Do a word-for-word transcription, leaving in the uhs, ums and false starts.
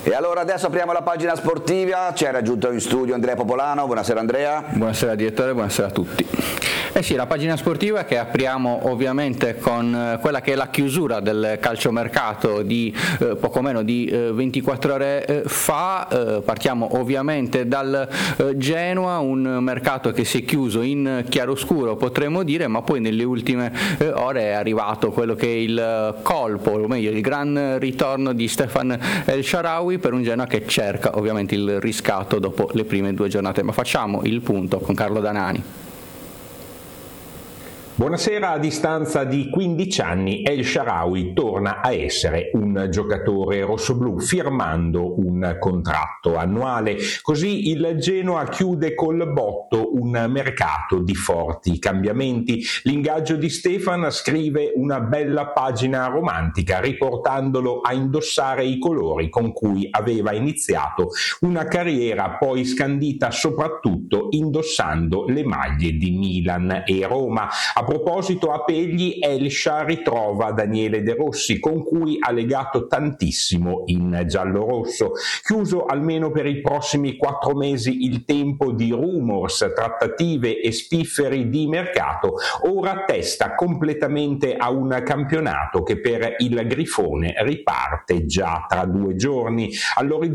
E allora adesso apriamo la pagina sportiva, ci è raggiunto in studio Andrea Popolano. Buonasera Andrea. Buonasera direttore, buonasera a tutti. Eh sì, la pagina sportiva che apriamo ovviamente con quella che è la chiusura del calciomercato di eh, poco meno di eh, ventiquattro ore eh, fa. Eh, partiamo ovviamente dal eh, Genoa, un mercato che si è chiuso in chiaroscuro potremmo dire, ma poi nelle ultime eh, ore è arrivato quello che è il colpo, o meglio il gran ritorno di Stefan El Shaarawy per un Genoa che cerca ovviamente il riscatto dopo le prime due giornate. Ma facciamo il punto con Carlo Danani. Buonasera. A distanza di quindici anni El Shaarawy torna a essere un giocatore rossoblù firmando un contratto annuale. Così il Genoa chiude col botto un mercato di forti cambiamenti. L'ingaggio di Stefan scrive una bella pagina romantica riportandolo a indossare i colori con cui aveva iniziato una carriera poi scandita soprattutto indossando le maglie di Milan e Roma. A proposito a Pegli, Elsha ritrova Daniele De Rossi, con cui ha legato tantissimo in giallorosso. Chiuso almeno per i prossimi quattro mesi il tempo di rumors, trattative e spifferi di mercato, ora testa completamente a un campionato che per il Grifone riparte già tra due giorni. All'orizzonte